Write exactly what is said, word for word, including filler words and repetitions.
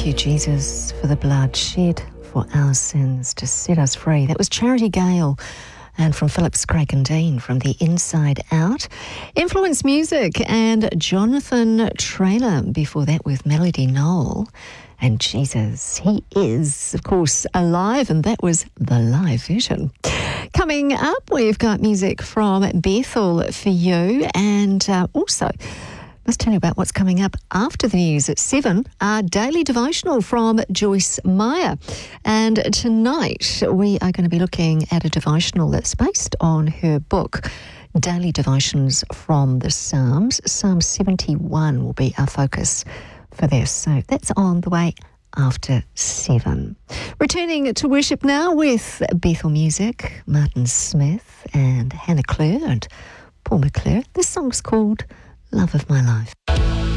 Thank you, Jesus, for the blood shed for our sins to set us free. That was Charity Gale, and from Phillips, Craig and Dean from The Inside Out. Influence Music and Jonathan Traylor before that with Melody Noel and Jesus. He is, of course, alive, and that was the live version. Coming up, we've got music from Bethel for you, and uh, also let's tell you about what's coming up after the news at seven, our daily devotional from Joyce Meyer. And tonight we are going to be looking at a devotional that's based on her book, Daily Devotions from the Psalms. Psalm seventy-one will be our focus for this. So that's on the way after seven. Returning to worship now with Bethel Music, Martin Smith and Hannah Clare and Paul McClure. This song's called Love of My Life.